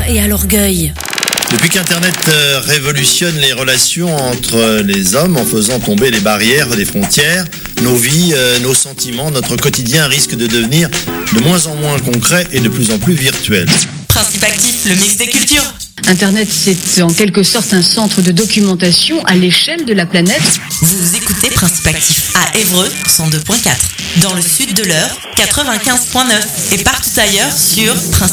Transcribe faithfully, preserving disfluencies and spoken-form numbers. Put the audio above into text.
et à l'orgueil. Depuis qu'Internet euh, révolutionne les relations entre les hommes en faisant tomber les barrières des frontières, nos vies, euh, nos sentiments, notre quotidien risque de devenir de moins en moins concret et de plus en plus virtuel. Principe actif, le mix des cultures. Internet, c'est en quelque sorte un centre de documentation à l'échelle de la planète. Vous écoutez Principe actif à Évreux, cent deux point quatre. Dans le sud de l'Eure, quatre-vingt-quinze point neuf. Et partout ailleurs sur Principe